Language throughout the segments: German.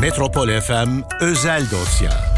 Metropol FM özel dosya.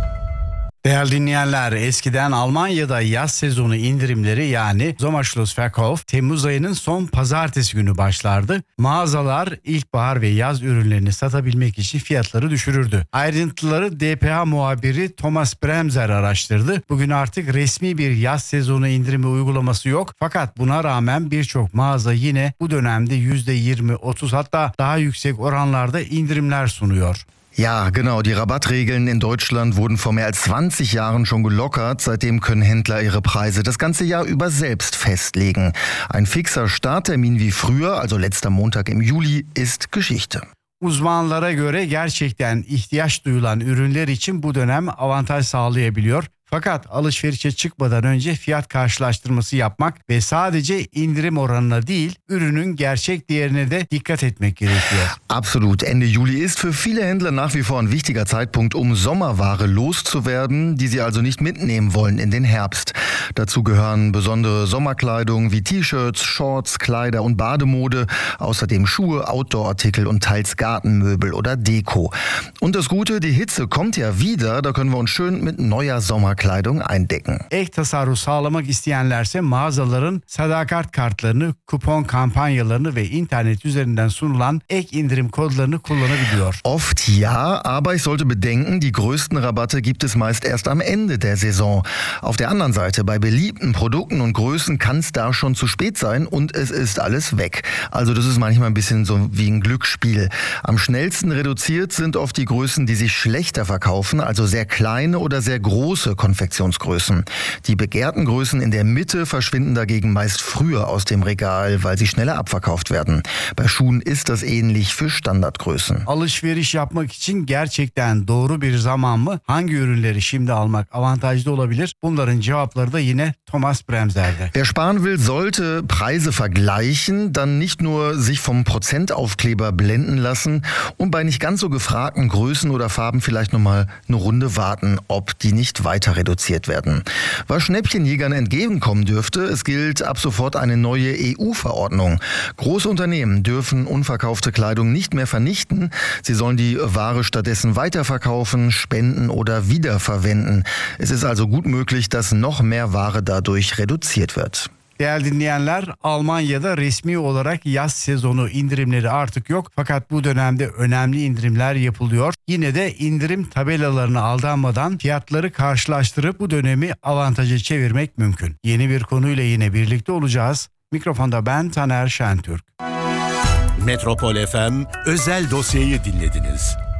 Değerli dinleyenler, eskiden Almanya'da yaz sezonu indirimleri yani Sommerschlussverkauf Temmuz ayının son pazartesi günü başlardı. Mağazalar ilkbahar ve yaz ürünlerini satabilmek için fiyatları düşürürdü. Ayrıntıları DPA muhabiri Thomas Bremser araştırdı. Bugün artık resmi bir yaz sezonu indirimi uygulaması yok. Fakat buna rağmen birçok mağaza yine bu dönemde %20, 30 hatta daha yüksek oranlarda indirimler sunuyor. Ja, genau. Die Rabattregeln in Deutschland wurden vor mehr als 20 Jahren schon gelockert. Seitdem können Händler ihre Preise das ganze Jahr über selbst festlegen. Ein fixer Starttermin wie früher, also letzter Montag im Juli, ist Geschichte. Uzmanlara göre gerçekten ihtiyaç duyulan ürünler için bu dönem avantaj sağlayabiliyor. Fakat alışverişe çıkmadan önce fiyat karşılaştırması yapmak ve sadece indirim oranına değil, ürünün gerçek değerine de dikkat etmek gerekiyor. Absolut. Ende Juli ist für viele Händler nach wie vor ein wichtiger Zeitpunkt, um Sommerware loszuwerden, die sie also nicht mitnehmen wollen in den Herbst. Dazu gehören besondere Sommerkleidung wie T-Shirts, Shorts, Kleider und Bademode, außerdem Schuhe, Outdoor-Artikel und teils Gartenmöbel oder Deko. Und das Gute, die Hitze kommt ja wieder, da können wir uns schön mit neuer Sommerkleidung eindecken. Ek tasarruf sağlamak isteyenlerse mağazaların sadakat kartlarını, kupon kampanyalarını ve internet üzerinden sunulan ek indirim kodlarını kullanabiliyor. Oft ja, aber ich sollte bedenken, die größten Rabatte gibt es meist erst am Ende der Saison. Auf der anderen Seite, bei beliebten Produkten und Größen kann es da schon zu spät sein und es ist alles weg. Also das ist manchmal ein bisschen so wie ein Glücksspiel. Am schnellsten reduziert sind oft die Größen, die sich schlechter verkaufen, also sehr kleine oder sehr große Konfektionsgrößen. Die begehrten Größen in der Mitte verschwinden dagegen meist früher aus dem Regal, weil sie schneller abverkauft werden. Bei Schuhen ist das ähnlich für Standardgrößen. Alışveriş yapmak için gerçekten doğru bir zaman mı? Hangi ürünleri şimdi almak avantajlı olabilir? Bunların cevapları da yine Thomas Bremser'de. Wer sparen will, sollte Preise vergleichen, dann nicht nur sich vom Prozentaufkleber blenden lassen und bei nicht ganz so gefragten Größen oder Farben vielleicht nochmal eine Runde warten, ob die nicht weiter reduziert werden. Was Schnäppchenjägern entgegenkommen dürfte, es gilt ab sofort eine neue EU-Verordnung. Große Unternehmen dürfen unverkaufte Kleidung nicht mehr vernichten. Sie sollen die Ware stattdessen weiterverkaufen, spenden oder wiederverwenden. Es ist also gut möglich, dass noch mehr Ware dadurch reduziert wird. Değerli dinleyenler, Almanya'da resmi olarak yaz sezonu indirimleri artık yok. Fakat bu dönemde önemli indirimler yapılıyor. Yine de indirim tabelalarına aldanmadan fiyatları karşılaştırıp bu dönemi avantaja çevirmek mümkün. Yeni bir konuyla yine birlikte olacağız. Mikrofonda ben Taner Şentürk. Metropol FM özel dosyayı dinlediniz.